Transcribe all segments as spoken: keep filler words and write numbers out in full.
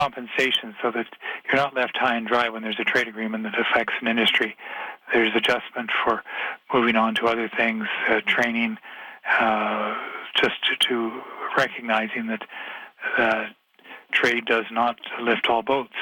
compensation so that you're not left high and dry when there's a trade agreement that affects an industry. There's adjustment for moving on to other things, uh, training, uh, just to, to recognizing that uh, trade does not lift all boats.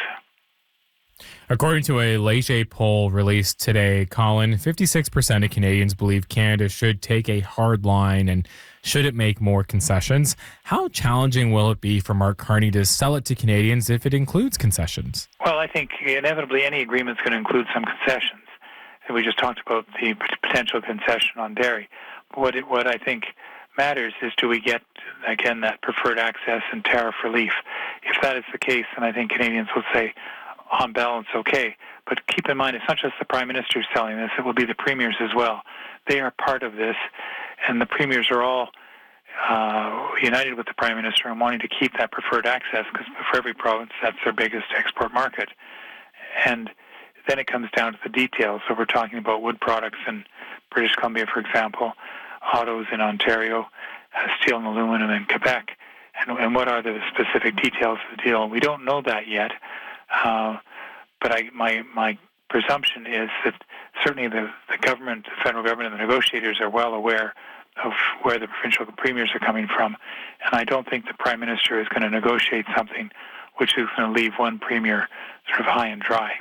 According to a Leger poll released today, Colin, fifty-six percent of Canadians believe Canada should take a hard line and shouldn't make more concessions. How challenging will it be for Mark Carney to sell it to Canadians if it includes concessions? Well, I think inevitably any agreement is going to include some concessions. And we just talked about the potential concession on dairy. What it, what I think matters is, do we get, again, that preferred access and tariff relief? If that is the case, then I think Canadians will say, on balance, okay. But keep in mind, it's not just the Prime Minister selling this, it will be the premiers as well. They are part of this, and the premiers are all uh, united with the Prime Minister in wanting to keep that preferred access, because for every province, that's their biggest export market. And then it comes down to the details. So we're talking about wood products in British Columbia, for example, autos in Ontario, uh, steel and aluminum in Quebec. And, and what are the specific details of the deal? We don't know that yet. Uh, but I, my my presumption is that certainly the, the government, the federal government, and the negotiators are well aware of where the provincial premiers are coming from, and I don't think the Prime Minister is going to negotiate something which is going to leave one premier sort of high and dry.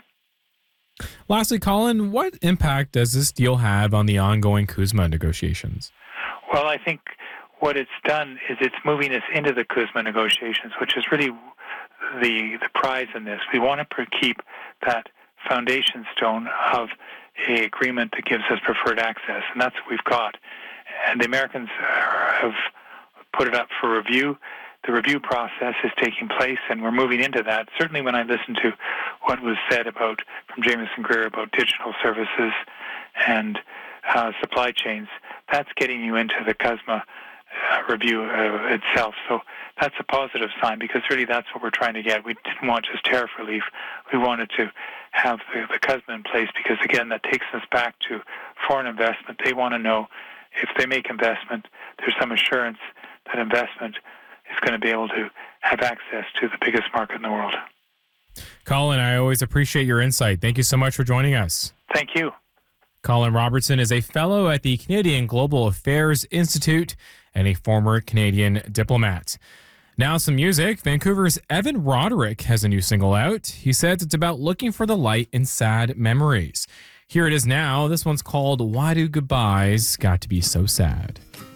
Lastly, Colin, what impact does this deal have on the ongoing CUSMA negotiations? Well, I think what it's done is it's moving us into the CUSMA negotiations, which is really the the prize in this. We want to keep that foundation stone of a agreement that gives us preferred access, and that's what we've got. And the Americans have put it up for review. The review process is taking place, and we're moving into that. Certainly when I listen to what was said about from Jameson Greer about digital services and uh, supply chains, that's getting you into the CUSMA Uh, review uh, itself. So that's a positive sign, because really that's what we're trying to get. We didn't want just tariff relief. We wanted to have the, the CUSMA in place because, again, that takes us back to foreign investment. They want to know if they make investment, there's some assurance that investment is going to be able to have access to the biggest market in the world. Colin, I always appreciate your insight. Thank you so much for joining us. Thank you. Colin Robertson is a fellow at the Canadian Global Affairs Institute and a former Canadian diplomat. Now some music. Vancouver's Evan Roderick has a new single out. He says it's about looking for the light in sad memories. Here it is now. This one's called Why Do Goodbyes Got to Be So Sad?